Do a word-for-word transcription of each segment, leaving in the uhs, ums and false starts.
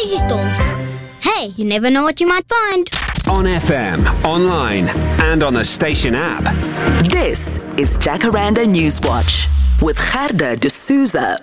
crazy storms. Hey, you never know what you might find. On F M, online, and on the station app. This is Jacaranda Newswatch with Gerda de Souza.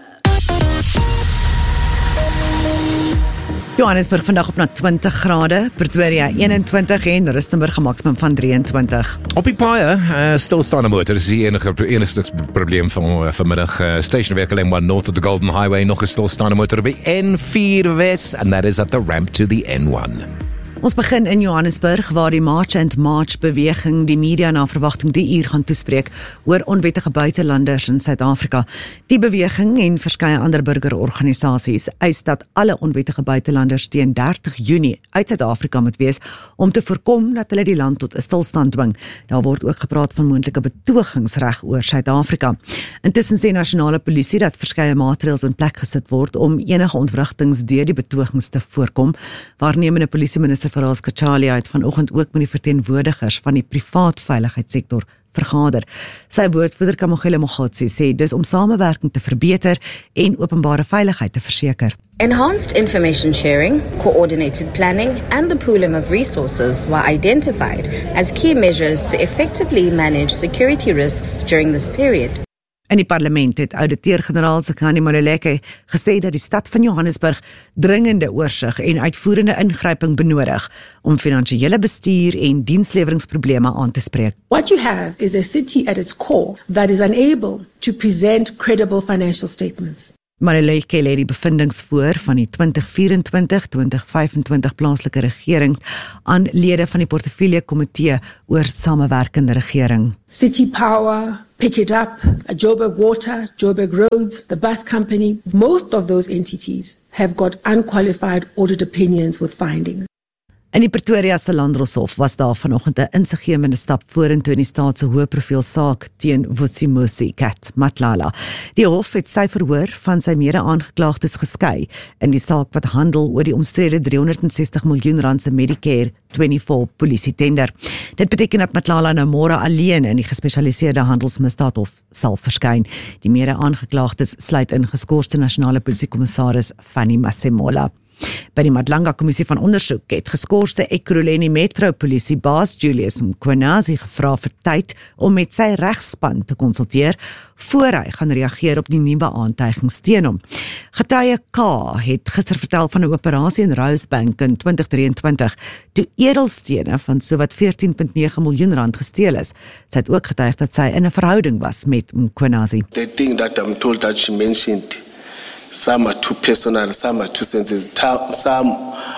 Johannesburg vandag op na twintig grade, Pretoria eenentwintig en Rustenburg 'n maksimum van drieëntwintig. Op die paaie, uh, stilstaande motor, is die enige, enigste probleem van uh, vanmiddag. Uh, Station Vehicle N one North of the Golden Highway, nog 'n stilstaande motor op die N four West, and that is at the ramp to the N one. Ons begin in Johannesburg, waar die March and March beweging die media na verwagting die uur gaan toespreek oor onwettige buitelanders in Suid-Afrika. Die beweging en verskeie ander burgerorganisasies eis dat alle onwettige buitelanders teen dertig Junie uit Suid-Afrika moet wees om te voorkom dat hulle die land tot 'n stilstand dwing. Daar word ook gepraat van moontlike betogingsreg oor Suid-Afrika. Intussen sê nasionale polisie dat verskeie maatreëls in plek gesit word om enige ontwrigtings deur die betogings te voorkom. Waarnemende polisieminister Faraz Kachalia het vanoggend ook met die verteenwoordigers van die privaat veiligheidssektor vergader. Sy woordvoerder Kamogelo Mogatsi sê dis om samewerking te verbeter en openbare veiligheid te verseker. Enhanced information sharing, coordinated planning, and the pooling of resources were identified as key measures to effectively manage security risks during this period. In die parlement het ouditeur-generaal Sekani Maluleke gesê dat die stad van Johannesburg dringende oorsig en uitvoerende ingryping benodig om finansiële bestuur en diensleweringsprobleme aan te spreek. What you have is a city at its core that is unable to present credible financial statements. Maluleke lê die bevindings voor van die twintig vyf-en-twintig tot twintig vyf-en-twintig plaaslike regering aan lede van die portefeulje komitee oor samewerkende regering. City Power, Pick It Up, Joburg Water, Joburg Roads, the bus company, most of those entities have got unqualified audit opinions with findings. In die Pretoria se Landdroshof was daar vanoggend 'n insiggewende stap vorentoe in die staat se hoëprofiel saak teen Vusimusi Kat Matlala. Die hof het sy verhoor van sy mede-aangeklaagdes geskei in die saak wat handel oor die omstrede driehonderdsestig miljoen rand se Medicare vyf-twee polisietender. Dit beteken dat Matlala nou môre alleen in die gespesialiseerde handelsmisdaadhof sal verskyn. Die mede-aangeklaagdes sluit in geskorste nasionale polisiekommissaris Fanny Masemola. By die Madlanga Kommissie van Ondersoek het geskorste Ekurhuleni Metropolisie baas Julius Mkhwanazi gevra vir tyd om met sy regspan te konsulteer voor hy gaan reageer op die nuwe aantuigings teen hom. Getuie K het gister vertel van 'n operasie in Rosebank in twintig drieëntwintig toe edelstene van sowat veertien komma nege miljoen rand gesteel is. Sy het ook getuig dat sy in 'n verhouding was met Mkhwanazi. The thing that I'm told that she mentioned, some are too personal, some are too sensitive, some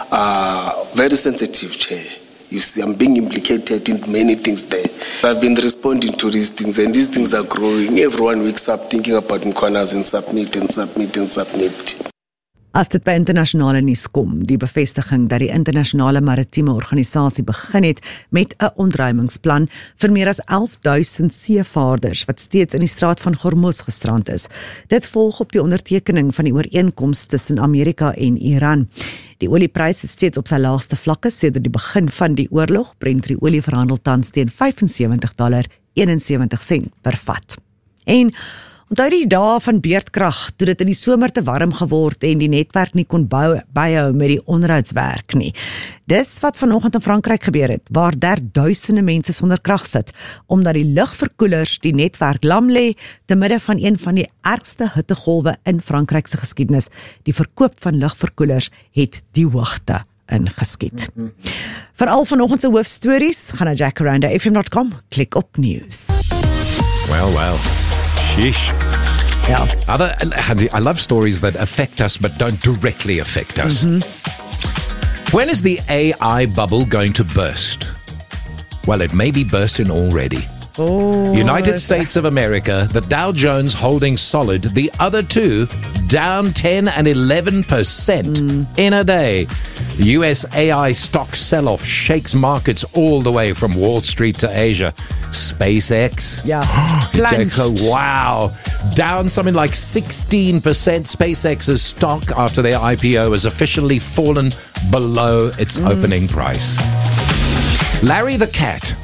are very sensitive, Chair. You see, I'm being implicated in many things there. I've been responding to these things, and these things are growing. Everyone wakes up thinking about Mkhwanazi and submit and submit and submit. As dit by internasionale nuus kom, die bevestiging dat die internasionale maritieme organisasie begin het met 'n ontruimingsplan vir meer as elf duisend seevaarders wat steeds in die straat van Hormuz gestrand is. Dit volg op die ondertekening van die ooreenkoms tussen Amerika en Iran. Die olieprys is steeds op sy laagste vlakke sedert die begin van die oorlog. Brent olie verhandel tans teen vyfensewentig dollar eenensewentig sent per vat. En onthou die dae van beerdkrag, toe dit in die somer te warm geword en die netwerk nie kon bou, byhou met die onroudswerk nie. Dis wat vanoggend in Frankryk gebeur het, waar daar duisende mense sonder krag sit, omdat die lugverkoelers die netwerk lam lê, te midde van een van die ergste hittegolwe in Frankryk se geskiedenis. Die verkoop van lugverkoelers het die hoogte ingeskiet. Mm-hmm. Vir al vanoggend se hoofstories, gaan na jacaranda f m dot com, klik op news. Well, well. Sheesh. Yeah. Other, I love stories that affect us but don't directly affect us. Mm-hmm. When is the A I bubble going to burst? Well, it may be bursting already. Oh, United States of America, the Dow Jones holding solid, the other two down ten and eleven percent mm. in a day. U S A I stock sell-off shakes markets all the way from Wall Street to Asia. SpaceX. Yeah. Plunged. Wow. Down something like sixteen percent. SpaceX's stock after their I P O has officially fallen below its mm. opening price. Larry the cat.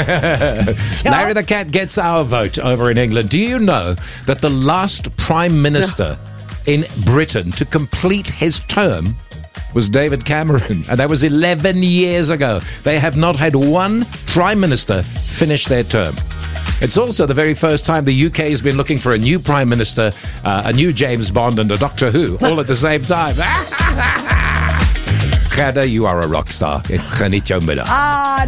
Larry the cat gets our vote over in England. Do you know that the last Prime Minister in Britain to complete his term was David Cameron, and that was eleven years ago. They have not had one prime minister finish their term. It's also the very first time the U K has been looking for a new prime minister, uh, a new James Bond, and a Doctor Who all at the same time. Gerda, you are a rock star. Geniet jou middag. Ah,